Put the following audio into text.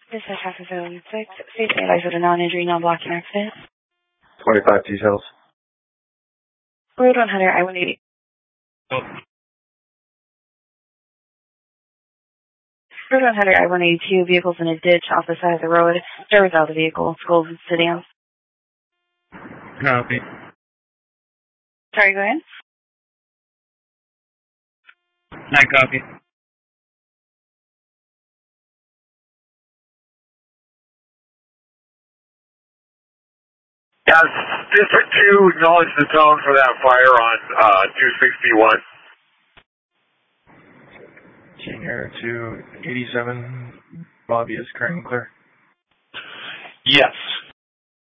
This is half of zone 6. Please advise of a non-injury, non-blocking accident. 25 details. Road 100, I-180. Oh. Road 100, I-182, vehicles in a ditch off the side of the road. Drivers out of the vehicle, schools and sedans. Copy. Sorry, go ahead. I copy. Yes, District 2 acknowledge the tone for that fire on 261. Senior 287, lobby is current and clear. Yes.